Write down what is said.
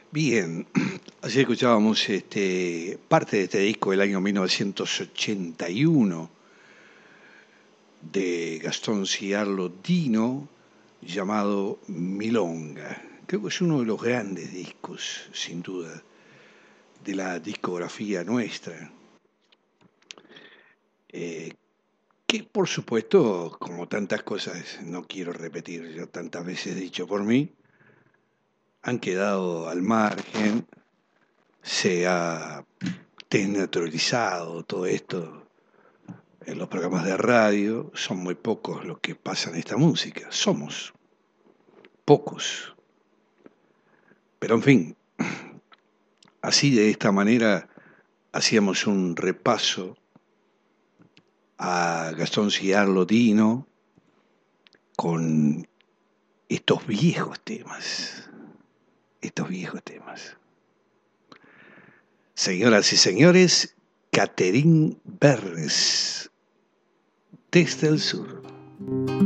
Bien, así escuchábamos parte de este disco del año 1981 de Gastón Ciarlo Dino, llamado Milonga. Creo que es uno de los grandes discos, sin duda, de la discografía nuestra. Que por supuesto, como tantas cosas, no quiero repetir yo tantas veces dicho por mí, han quedado al margen, se ha desnaturalizado todo esto en los programas de radio, son muy pocos los que pasan esta música, somos pocos. Pero en fin, así de esta manera hacíamos un repaso a Gastón Ciarlo Dino con estos viejos temas, estos viejos temas. Señoras y señores, Catherine Berres, desde el sur.